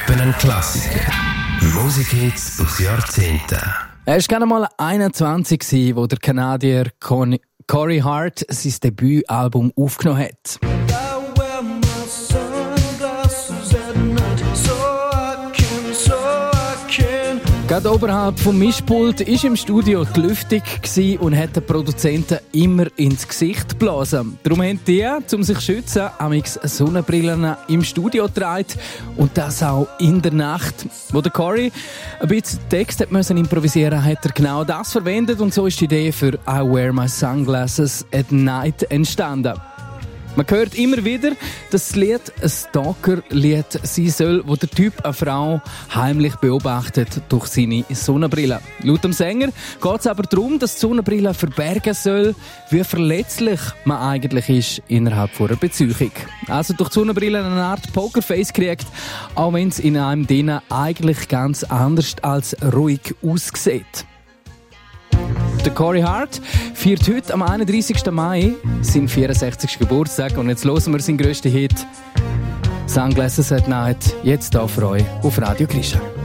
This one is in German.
Ein Klassiker. Musikhits aus Jahrzehnten. Er war gerade mal 21, wo der Kanadier Corey Hart sein Debütalbum aufgenommen hat. Gerade oberhalb vom Mischpult war im Studio die Lüftung und hat den Produzenten immer ins Gesicht geblasen. Darum haben die, um sich zu schützen, amigs Sonnenbrillen im Studio getragen. Und das auch in der Nacht. Wo der Corey ein bisschen Text improvisieren musste, hat er genau das verwendet. Und so ist die Idee für I Wear My Sunglasses at Night entstanden. Man hört immer wieder, dass das Lied ein Stalker-Lied sein soll, wo der Typ eine Frau heimlich beobachtet durch seine Sonnenbrille. Laut dem Sänger geht es aber darum, dass die Sonnenbrille verbergen soll, wie verletzlich man eigentlich ist innerhalb einer Beziehung. Also durch die Sonnenbrille eine Art Pokerface kriegt, auch wenn es in einem drinnen eigentlich ganz anders als ruhig aussieht. Der Corey Hart feiert heute am 31. Mai seinen 64. Geburtstag und jetzt hören wir seinen grössten Hit «Sunglasses at Night» jetzt hier für euch auf Radio Krisha.